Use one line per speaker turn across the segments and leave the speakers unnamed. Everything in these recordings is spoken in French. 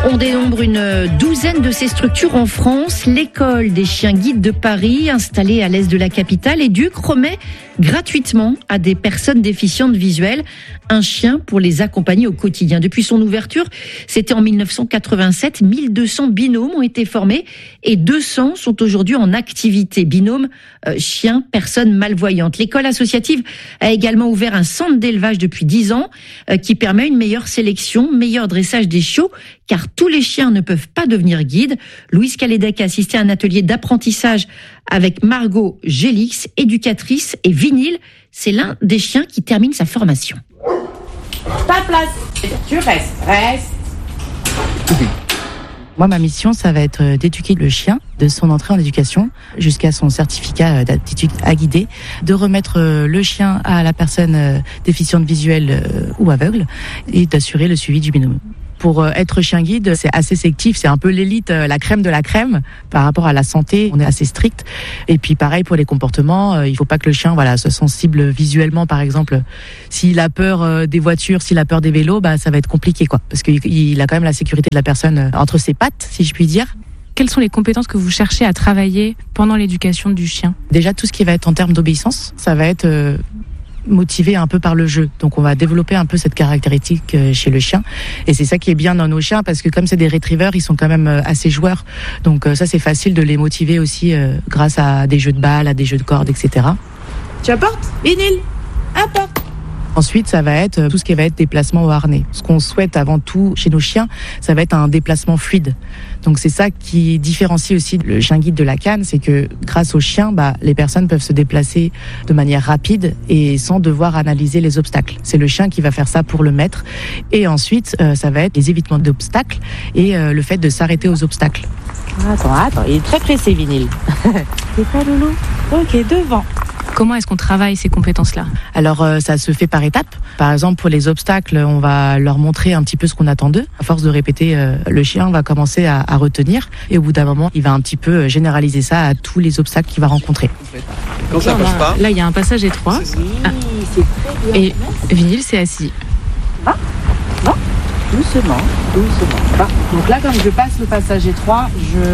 On dénombre une douzaine de ces structures en France. L'école des chiens guides de Paris, installée à l'est de la capitale, Éduc remet gratuitement à des personnes déficientes visuelles un chien pour les accompagner au quotidien. Depuis son ouverture, c'était en 1987, 1200 binômes ont été formés et 200 sont aujourd'hui en activité. Binômes, chiens, personnes malvoyantes. L'école associative a également ouvert un centre d'élevage depuis 10 ans qui permet une meilleure sélection, meilleur dressage des chiots, car tous les chiens ne peuvent pas devenir guides. Louise Calédec a assisté à un atelier d'apprentissage avec Margot Gélix, éducatrice, et Vinyl, c'est l'un des chiens qui termine sa formation.
Ta place, tu restes.
Moi, ma mission, ça va être d'éduquer le chien de son entrée en éducation jusqu'à son certificat d'aptitude à guider, de remettre le chien à la personne déficiente visuelle ou aveugle et d'assurer le suivi du binôme. Pour être chien guide, c'est assez sélectif, c'est un peu l'élite, la crème de la crème. Par rapport à la santé, on est assez strict. Et puis pareil pour les comportements, il faut pas que le chien soit sensible visuellement, par exemple. S'il a peur des voitures, s'il a peur des vélos, ça va être compliqué, parce qu'il a quand même la sécurité de la personne entre ses pattes, si je puis dire.
Quelles sont les compétences que vous cherchez à travailler pendant l'éducation du chien ?
Déjà, tout ce qui va être en termes d'obéissance, ça va être motivé un peu par le jeu. Donc on va développer un peu cette caractéristique chez le chien. Et c'est ça qui est bien dans nos chiens, parce que comme c'est des retrievers, ils sont quand même assez joueurs. Donc ça, c'est facile de les motiver aussi grâce à des jeux de balles, à des jeux de cordes, etc.
Tu apportes, Vinyl, apporte.
Ensuite, ça va être tout ce qui va être déplacement au harnais. Ce qu'on souhaite avant tout chez nos chiens, ça va être un déplacement fluide. Donc c'est ça qui différencie aussi le chien guide de la canne, c'est que grâce au chien, les personnes peuvent se déplacer de manière rapide et sans devoir analyser les obstacles. C'est le chien qui va faire ça pour le maître. Et ensuite, ça va être les évitements d'obstacles et le fait de s'arrêter aux obstacles.
Attends, il est très pressé, Vinyl. T'es pas loulou ? Ok, devant.
Comment est-ce qu'on travaille ces compétences-là ?
Alors, ça se fait par étapes. Par exemple, pour les obstacles, on va leur montrer un petit peu ce qu'on attend d'eux. À force de répéter, le chien va commencer à retenir. Et au bout d'un moment, il va un petit peu généraliser ça à tous les obstacles qu'il va rencontrer.
Quand ça passe pas...
Là, il y a un passage étroit.
Oui, c'est très bien.
Et Vinyl s'est assis.
Va. Doucement. Va. Donc là, comme je passe le passage étroit,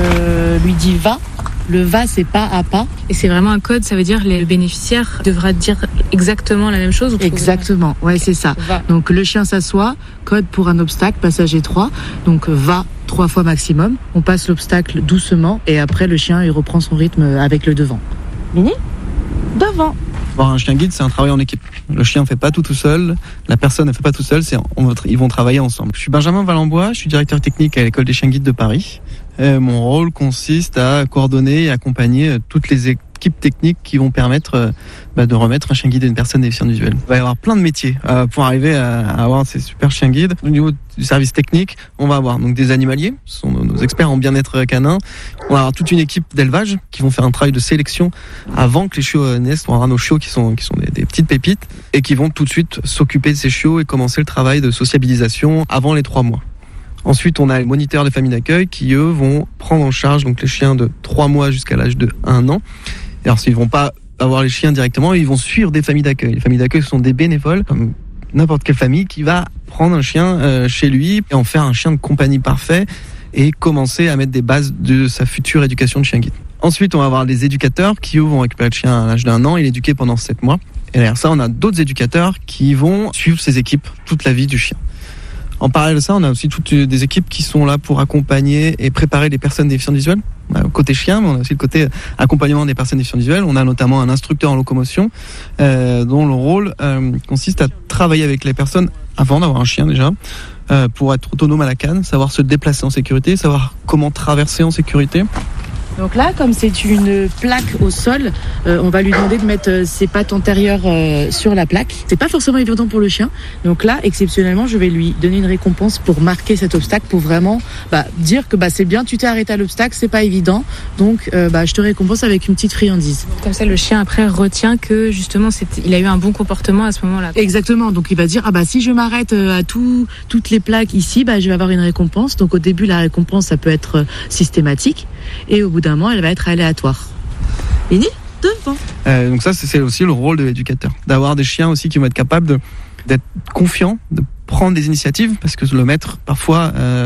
je lui dis va. Le va, c'est pas à pas.
Et c'est vraiment un code, ça veut dire que le bénéficiaire devra dire exactement la même chose ou
Exactement, ouais, c'est ça.
Va.
Donc le chien s'assoit, code pour un obstacle, passage étroit. Donc va 3 fois maximum. On passe l'obstacle doucement et après le chien il reprend son rythme avec le devant.
Mini, devant.
Avoir un chien guide, c'est un travail en équipe. Le chien ne fait pas tout seul, la personne ne fait pas tout seul, ils vont travailler ensemble. Je suis Benjamin Valenbois, je suis directeur technique à l'école des chiens guides de Paris. Mon rôle consiste à coordonner et accompagner toutes les équipes techniques qui vont permettre de remettre un chien guide à une personne déficiente visuelle. Il va y avoir plein de métiers pour arriver à avoir ces super chiens guides. Au niveau du service technique, on va avoir donc des animaliers, ce sont nos experts en bien-être canin. On va avoir toute une équipe d'élevage qui vont faire un travail de sélection avant que les chiots naissent. On aura nos chiots qui sont des petites pépites et qui vont tout de suite s'occuper de ces chiots et commencer le travail de sociabilisation avant les 3 mois. Ensuite, on a les moniteurs des familles d'accueil qui, eux, vont prendre en charge donc les chiens de 3 mois jusqu'à l'âge de 1 an. Et alors, ils vont pas avoir les chiens directement, ils vont suivre des familles d'accueil. Les familles d'accueil sont des bénévoles, comme n'importe quelle famille, qui va prendre un chien chez lui et en faire un chien de compagnie parfait et commencer à mettre des bases de sa future éducation de chien guide. Ensuite, on va avoir des éducateurs qui, eux, vont récupérer le chien à l'âge d'1 an et l'éduquer pendant 7 mois. Et derrière ça, on a d'autres éducateurs qui vont suivre ces équipes toute la vie du chien. En parallèle de ça, on a aussi toutes des équipes qui sont là pour accompagner et préparer les personnes déficientes visuelles. Côté chien, mais on a aussi le côté accompagnement des personnes déficientes visuelles. On a notamment un instructeur en locomotion dont le rôle consiste à travailler avec les personnes avant d'avoir un chien déjà, pour être autonome à la canne, savoir se déplacer en sécurité, savoir comment traverser en sécurité.
Donc là, comme c'est une plaque au sol, on va lui demander de mettre ses pattes antérieures sur la plaque. C'est pas forcément évident pour le chien. Donc là, exceptionnellement, je vais lui donner une récompense pour marquer cet obstacle, pour vraiment dire que c'est bien, tu t'es arrêté à l'obstacle, c'est pas évident. Donc je te récompense avec une petite friandise.
Comme ça, le chien après retient que justement, il a eu un bon comportement à ce moment-là.
Exactement. Donc il va dire si je m'arrête à toutes les plaques ici, je vais avoir une récompense. Donc au début, la récompense ça peut être systématique et au bout d'un moment, elle va être aléatoire. Vini, devant.
Donc ça, c'est aussi le rôle de l'éducateur, d'avoir des chiens aussi qui vont être capables d'être confiants, de prendre des initiatives, parce que le maître parfois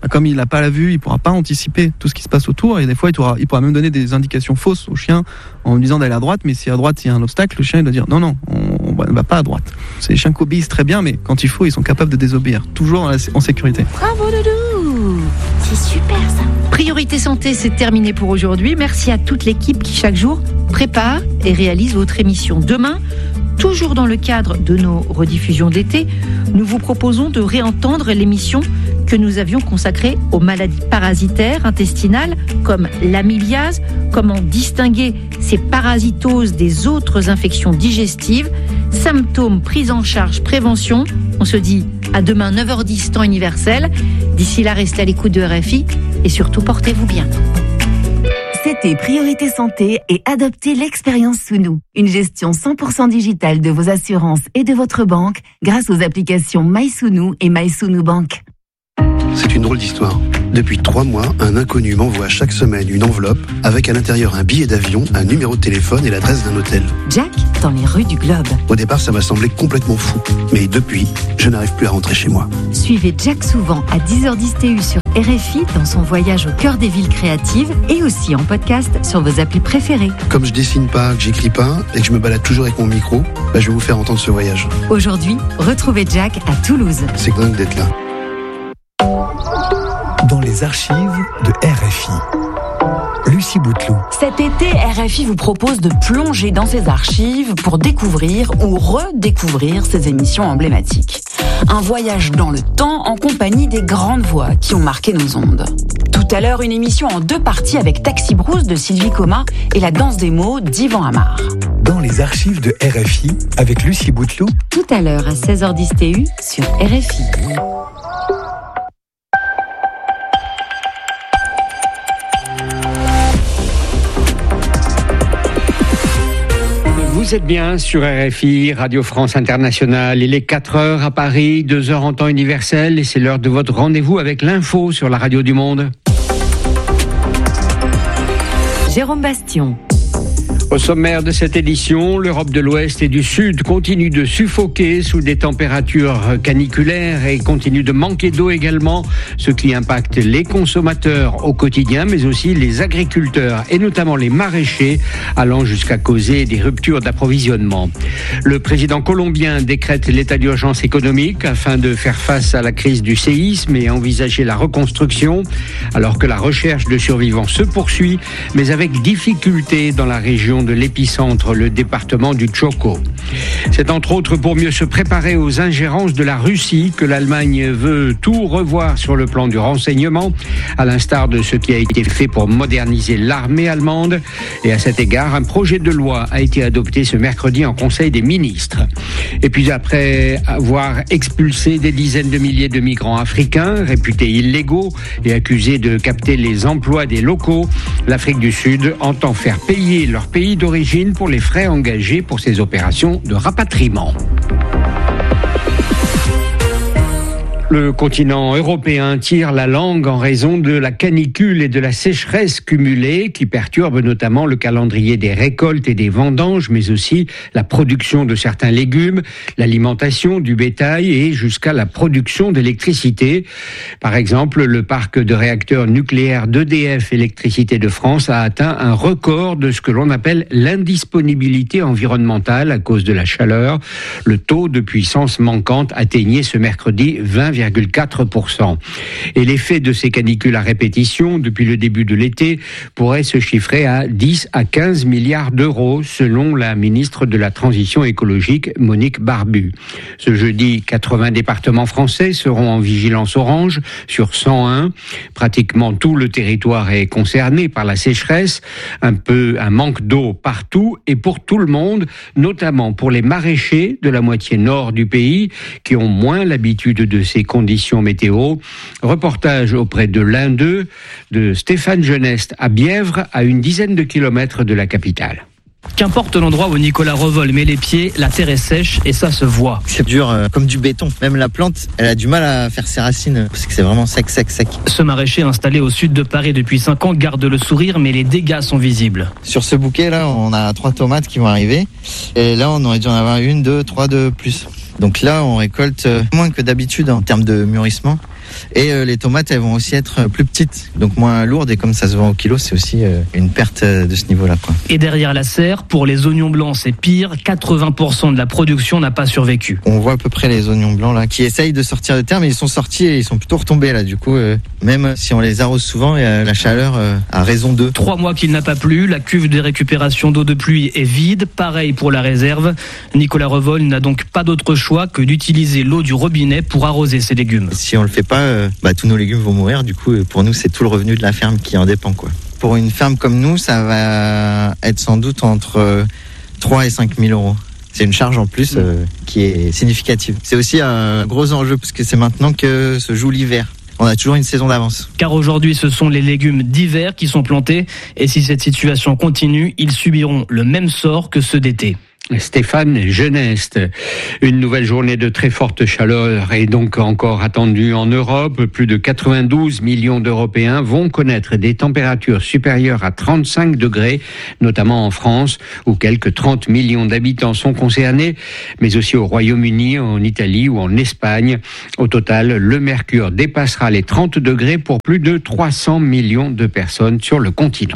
comme il n'a pas la vue, il pourra pas anticiper tout ce qui se passe autour, et des fois il pourra même donner des indications fausses au chien en lui disant d'aller à droite, mais si à droite il y a un obstacle, le chien il doit dire non, on va pas à droite. C'est des chiens qui obéissent très bien, mais quand il faut, ils sont capables de désobéir, toujours en sécurité.
Bravo Doudou, c'est super ça. Priorité santé, c'est terminé pour aujourd'hui. Merci à toute l'équipe qui chaque jour prépare et réalise votre émission. Demain, toujours dans le cadre de nos rediffusions d'été, nous vous proposons de réentendre l'émission que nous avions consacrée aux maladies parasitaires intestinales comme l'amyliase, comment distinguer ces parasitoses des autres infections digestives, symptômes, prise en charge, prévention. On se dit à demain 9h10 temps universel. D'ici là, restez à l'écoute de RFI et surtout portez-vous bien.
C'était Priorité Santé et adoptez l'expérience Sounou. Une gestion 100% digitale de vos assurances et de votre banque grâce aux applications MySounou et MySounou Bank.
C'est une drôle d'histoire. Depuis 3 mois, un inconnu m'envoie chaque semaine une enveloppe avec à l'intérieur un billet d'avion, un numéro de téléphone et l'adresse d'un hôtel.
Jack, dans les rues du Globe.
Au départ, ça m'a semblé complètement fou. Mais depuis, je n'arrive plus à rentrer chez moi.
Suivez Jack souvent à 10h10 TU sur RFI dans son voyage au cœur des villes créatives et aussi en podcast sur vos applis préférées.
Comme je dessine pas, que j'écris pas et que je me balade toujours avec mon micro, je vais vous faire entendre ce voyage.
Aujourd'hui, retrouvez Jack à Toulouse.
C'est dingue d'être là.
Dans les archives de RFI. Lucie Bouteloup.
Cet été, RFI vous propose de plonger dans ses archives pour découvrir ou redécouvrir ses émissions emblématiques. Un voyage dans le temps en compagnie des grandes voix qui ont marqué nos ondes. Tout à l'heure, une émission en 2 parties avec Taxi Brousse de Sylvie Coma et La danse des mots d'Yvan Amar.
Dans les archives de RFI avec Lucie Bouteloup.
Tout à l'heure à 16h10 TU sur RFI.
Vous êtes bien sur RFI, Radio France Internationale. Il est 4h à Paris, 2h en temps universel et c'est l'heure de votre rendez-vous avec l'info sur la radio du monde.
Jérôme Bastion.
Au sommaire de cette édition, l'Europe de l'Ouest et du Sud continue de suffoquer sous des températures caniculaires et continue de manquer d'eau également, ce qui impacte les consommateurs au quotidien, mais aussi les agriculteurs et notamment les maraîchers, allant jusqu'à causer des ruptures d'approvisionnement. Le président colombien décrète l'état d'urgence économique afin de faire face à la crise du séisme et envisager la reconstruction, alors que la recherche de survivants se poursuit, mais avec difficulté dans la région de l'épicentre, le département du Chocó. C'est entre autres pour mieux se préparer aux ingérences de la Russie que l'Allemagne veut tout revoir sur le plan du renseignement, à l'instar de ce qui a été fait pour moderniser l'armée allemande. Et à cet égard, un projet de loi a été adopté ce mercredi en Conseil des ministres. Et puis après avoir expulsé des dizaines de milliers de migrants africains, réputés illégaux et accusés de capter les emplois des locaux, l'Afrique du Sud entend faire payer leur pays d'origine pour les frais engagés pour ces opérations de rapatriement. Le continent européen tire la langue en raison de la canicule et de la sécheresse cumulée qui perturbent notamment le calendrier des récoltes et des vendanges, mais aussi la production de certains légumes, l'alimentation du bétail et jusqu'à la production d'électricité. Par exemple, le parc de réacteurs nucléaires d'EDF Électricité de France a atteint un record de ce que l'on appelle l'indisponibilité environnementale à cause de la chaleur. Le taux de puissance manquante atteignait ce mercredi 20,4%. Et l'effet de ces canicules à répétition depuis le début de l'été pourrait se chiffrer à 10 à 15 milliards d'euros selon la ministre de la Transition écologique Monique Barbu. Ce jeudi, 80 départements français seront en vigilance orange sur 101. Pratiquement tout le territoire est concerné par la sécheresse, un manque d'eau partout et pour tout le monde, notamment pour les maraîchers de la moitié nord du pays qui ont moins l'habitude de ces conditions météo. Reportage auprès de l'un d'eux, de Stéphane Geneste à Bièvre, à une dizaine de kilomètres de la capitale.
Qu'importe l'endroit où Nicolas Revol met les pieds, la terre est sèche et ça se voit.
C'est dur comme du béton. Même la plante, elle a du mal à faire ses racines parce que c'est vraiment sec.
Ce maraîcher installé au sud de Paris depuis 5 ans garde le sourire, mais les dégâts sont visibles.
Sur ce bouquet là, on a 3 tomates qui vont arriver et là on aurait dû en avoir 1, 2, 3 de plus. Donc là on récolte moins que d'habitude en termes de mûrissement. Et les tomates, elles vont aussi être plus petites, donc moins lourdes. Et comme ça se vend au kilo, c'est aussi une perte de ce niveau-là, quoi.
Et derrière la serre, pour les oignons blancs, c'est pire. 80% de la production n'a pas survécu.
On voit à peu près les oignons blancs là qui essayent de sortir de terre, mais ils sont sortis et ils sont plutôt retombés là. Du coup, même si on les arrose souvent, la chaleur a raison d'eux.
3 mois qu'il n'a pas plu, la cuve de récupération d'eau de pluie est vide. Pareil pour la réserve. Nicolas Revol n'a donc pas d'autre choix que d'utiliser l'eau du robinet pour arroser ses légumes.
Si on le fait pas, tous nos légumes vont mourir. Du coup, pour nous, c'est tout le revenu de la ferme qui en dépend, quoi. Pour une ferme comme nous, ça va être sans doute entre 3 et 5 000 euros. C'est une charge en plus qui est significative. C'est aussi un gros enjeu parce que c'est maintenant que se joue l'hiver. On a toujours une saison d'avance.
Car aujourd'hui, ce sont les légumes d'hiver qui sont plantés. Et si cette situation continue, ils subiront le même sort que ceux d'été.
Stéphane Geneste. Une nouvelle journée de très forte chaleur est donc encore attendue en Europe. Plus de 92 millions d'Européens vont connaître des températures supérieures à 35 degrés, notamment en France, où quelques 30 millions d'habitants sont concernés, mais aussi au Royaume-Uni, en Italie ou en Espagne. Au total, le mercure dépassera les 30 degrés pour plus de 300 millions de personnes sur le continent.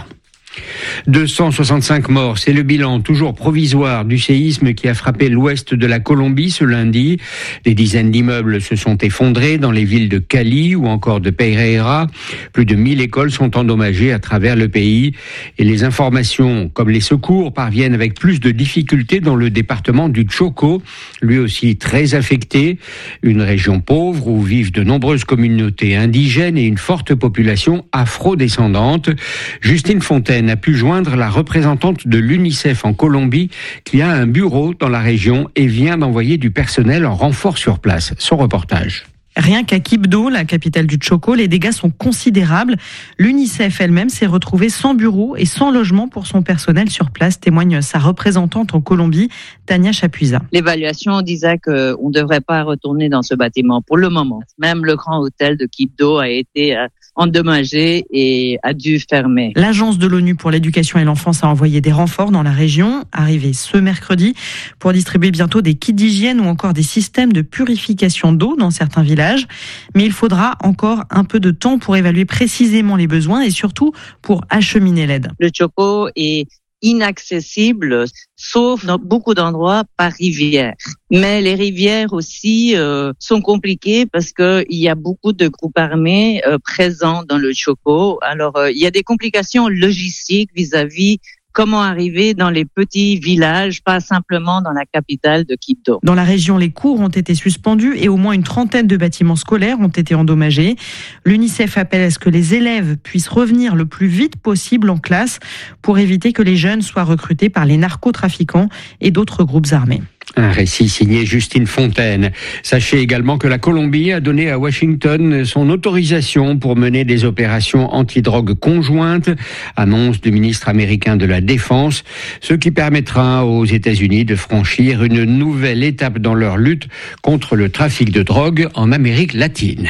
265 morts, c'est le bilan toujours provisoire du séisme qui a frappé l'ouest de la Colombie ce lundi. Des dizaines d'immeubles se sont effondrés dans les villes de Cali ou encore de Pereira. Plus de 1000 écoles sont endommagées à travers le pays. Et les informations, comme les secours, parviennent avec plus de difficultés dans le département du Chocó, lui aussi très affecté. Une région pauvre où vivent de nombreuses communautés indigènes et une forte population afro-descendante. Justine Fontaine a pu joindre la représentante de l'UNICEF en Colombie qui a un bureau dans la région et vient d'envoyer du personnel en renfort sur place. Son reportage.
Rien qu'à Quibdó, la capitale du Chocó, les dégâts sont considérables. L'UNICEF elle-même s'est retrouvée sans bureau et sans logement pour son personnel sur place, témoigne sa représentante en Colombie, Tania Chapuisa.
L'évaluation disait qu'on ne devrait pas retourner dans ce bâtiment pour le moment. Même le grand hôtel de Quibdó a été endommagé et a dû fermer.
L'agence de l'ONU pour l'éducation et l'enfance a envoyé des renforts dans la région, arrivés ce mercredi, pour distribuer bientôt des kits d'hygiène ou encore des systèmes de purification d'eau dans certains villages. Mais il faudra encore un peu de temps pour évaluer précisément les besoins et surtout pour acheminer l'aide.
Le Chocó est inaccessible, sauf dans beaucoup d'endroits par rivière. Mais les rivières aussi sont compliquées parce que il y a beaucoup de groupes armés présents dans le Chocó. Alors il y a des complications logistiques vis-à-vis comment arriver dans les petits villages, pas simplement dans la capitale de Quibdó.
Dans la région, les cours ont été suspendus et au moins une trentaine de bâtiments scolaires ont été endommagés. L'UNICEF appelle à ce que les élèves puissent revenir le plus vite possible en classe pour éviter que les jeunes soient recrutés par les narcotrafiquants et d'autres groupes armés.
Un récit signé Justine Fontaine. Sachez également que la Colombie a donné à Washington son autorisation pour mener des opérations antidrogue conjointes, annonce du ministre américain de la Défense, ce qui permettra aux États-Unis de franchir une nouvelle étape dans leur lutte contre le trafic de drogue en Amérique latine.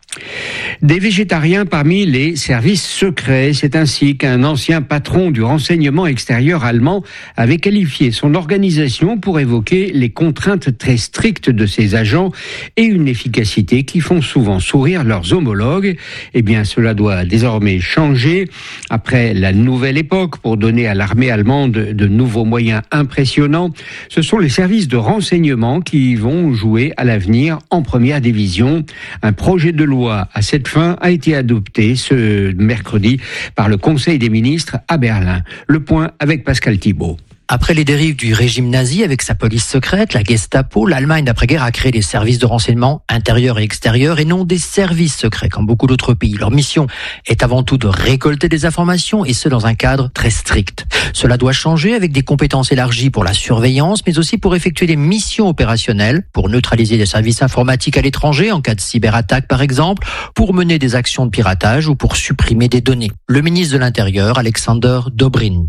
Des végétariens parmi les services secrets. C'est ainsi qu'un ancien patron du renseignement extérieur allemand avait qualifié son organisation pour évoquer les contraintes très strictes de ses agents et une efficacité qui font souvent sourire leurs homologues. Eh bien, cela doit désormais changer. Après la nouvelle époque, pour donner à l'armée allemande de nouveaux moyens impressionnants, ce sont les services de renseignement qui vont jouer à l'avenir en première division. Un projet de loi à cette fin a été adopté ce mercredi par le Conseil des ministres à Berlin. Le point avec Pascal Thibault.
Après les dérives du régime nazi avec sa police secrète, la Gestapo, l'Allemagne d'après-guerre a créé des services de renseignement intérieurs et extérieurs et non des services secrets comme beaucoup d'autres pays. Leur mission est avant tout de récolter des informations et ce dans un cadre très strict. Cela doit changer avec des compétences élargies pour la surveillance mais aussi pour effectuer des missions opérationnelles, pour neutraliser des services informatiques à l'étranger en cas de cyberattaque par exemple, pour mener des actions de piratage ou pour supprimer des données. Le ministre de l'Intérieur, Alexander Dobrindt.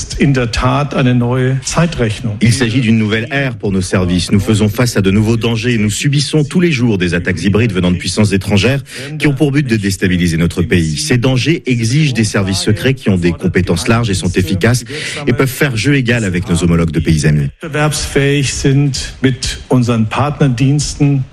Il s'agit d'une nouvelle ère pour nos services. Nous faisons face à de nouveaux dangers. Nous subissons tous les jours des attaques hybrides venant de puissances étrangères qui ont pour but de déstabiliser notre pays. Ces dangers exigent des services secrets qui ont des compétences larges et sont efficaces et peuvent faire jeu égal avec nos homologues de pays amis.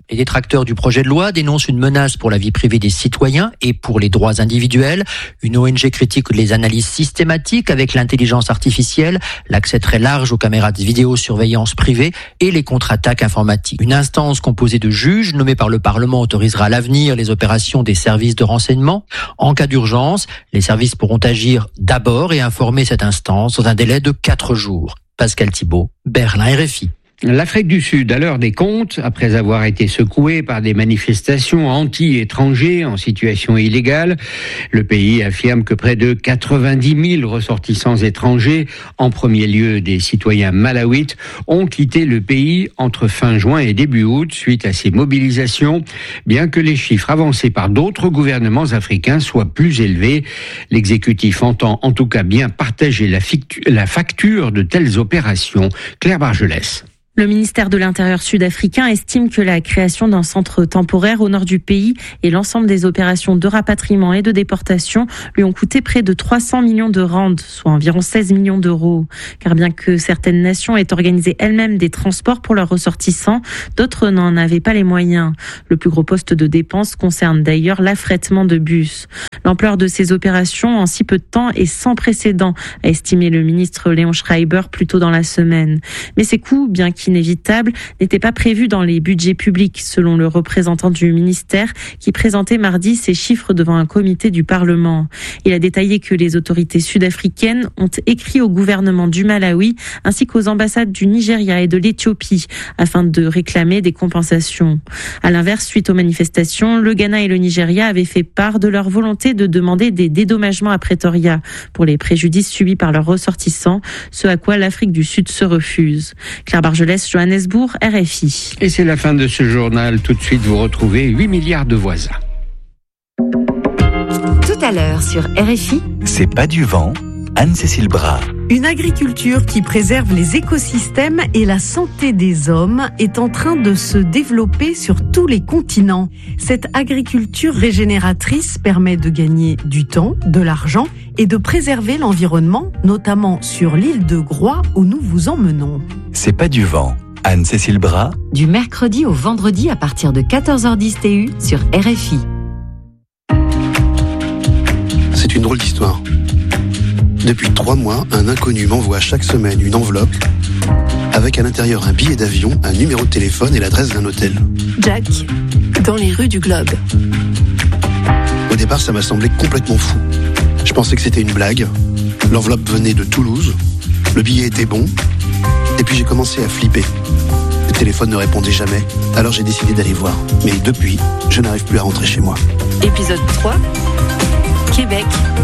Les détracteurs du projet de loi dénoncent une menace pour la vie privée des citoyens et pour les droits individuels. Une ONG critique les analyses systématiques avec l'intelligence artificielle, l'accès très large aux caméras de vidéosurveillance privée et les contre-attaques informatiques. Une instance composée de juges nommés par le Parlement autorisera à l'avenir les opérations des services de renseignement. En cas d'urgence, les services pourront agir d'abord et informer cette instance dans un délai de 4 jours. Pascal Thibault, Berlin, RFI.
L'Afrique du Sud, à l'heure des comptes, après avoir été secouée par des manifestations anti-étrangers en situation illégale, le pays affirme que près de 90 000 ressortissants étrangers, en premier lieu des citoyens malawites, ont quitté le pays entre fin juin et début août suite à ces mobilisations, bien que les chiffres avancés par d'autres gouvernements africains soient plus élevés. L'exécutif entend en tout cas bien partager la facture de telles opérations. Claire Bargelès.
Le ministère de l'Intérieur sud-africain estime que la création d'un centre temporaire au nord du pays et l'ensemble des opérations de rapatriement et de déportation lui ont coûté près de 300 millions de rands, soit environ 16 millions d'euros. Car bien que certaines nations aient organisé elles-mêmes des transports pour leurs ressortissants, d'autres n'en avaient pas les moyens. Le plus gros poste de dépense concerne d'ailleurs l'affrètement de bus. L'ampleur de ces opérations en si peu de temps est sans précédent, a estimé le ministre Léon Schreiber plus tôt dans la semaine. Mais ces coûts, bien qu'inévitables, n'étaient pas prévus dans les budgets publics, selon le représentant du ministère qui présentait mardi ces chiffres devant un comité du Parlement. Il a détaillé que les autorités sud-africaines ont écrit au gouvernement du Malawi ainsi qu'aux ambassades du Nigeria et de l'Éthiopie afin de réclamer des compensations. À l'inverse, suite aux manifestations, le Ghana et le Nigeria avaient fait part de leur volonté de demander des dédommagements à Pretoria pour les préjudices subis par leurs ressortissants, ce à quoi l'Afrique du Sud se refuse. Claire Bargelès, Johannesburg, RFI.
Et c'est la fin de ce journal. Tout de suite, vous retrouvez 8 milliards de voisins.
Tout à l'heure sur RFI.
C'est pas du vent, Anne-Cécile Bras.
Une agriculture qui préserve les écosystèmes et la santé des hommes est en train de se développer sur tous les continents. Cette agriculture régénératrice permet de gagner du temps, de l'argent et de préserver l'environnement, notamment sur l'île de Groix où nous vous emmenons.
C'est pas du vent, Anne-Cécile Bras.
Du mercredi au vendredi à partir de 14h10 TU sur RFI.
C'est une drôle d'histoire. Depuis 3 mois, un inconnu m'envoie chaque semaine une enveloppe avec à l'intérieur un billet d'avion, un numéro de téléphone et l'adresse d'un hôtel.
Jack, dans les rues du Globe.
Au départ, ça m'a semblé complètement fou. Je pensais que c'était une blague. L'enveloppe venait de Toulouse. Le billet était bon. Et puis j'ai commencé à flipper. Le téléphone ne répondait jamais. Alors j'ai décidé d'aller voir. Mais depuis, je n'arrive plus à rentrer chez moi.
Épisode 3. Québec.